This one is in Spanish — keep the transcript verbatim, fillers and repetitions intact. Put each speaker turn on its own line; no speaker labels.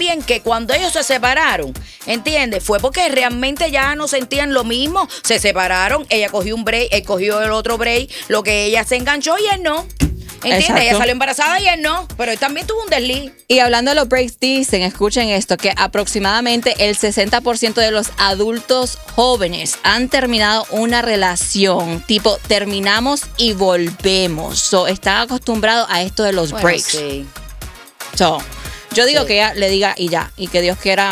también que cuando ellos se separaron, ¿entiendes? Fue porque realmente ya no sentían lo mismo. Se separaron, ella cogió un break, él cogió el otro break, lo que ella se enganchó y él no. ¿Entiendes?
Exacto.
Ella salió embarazada y él no, pero él también tuvo un desliz.
Y hablando de los breaks, dicen, escuchen esto, que aproximadamente el sesenta por ciento de los adultos jóvenes han terminado una relación, tipo terminamos y volvemos. So, están acostumbrados a esto de los
Bueno,
breaks.
sí.
So, yo digo
Sí.
que ella le diga y ya, y que Dios quiera